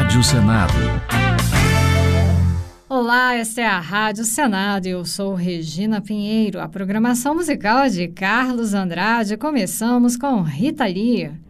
Rádio Senado. Olá, esta é a Rádio Senado e eu sou Regina Pinheiro. A programação musical é de Carlos Andrade. Começamos com Rita Lee.